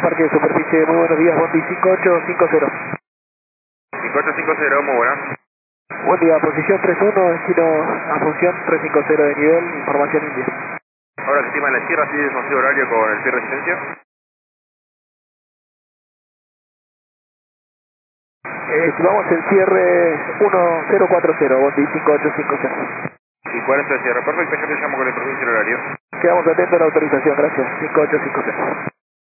Parque de superficie, muy buenos días, Bondi 5850. 5850, muy buena. Buen día, posición 31, destino a función 350 de nivel, información India. Ahora que estima en la sierra, ¿sí desafío horario con el cierre de resistencia? Estimamos el cierre 1040, Bondi 5850. ¿Y cuál es el cierre? Perfecto, ya te llamo con el permiso y el horario. Quedamos atentos a la autorización, gracias, 5850.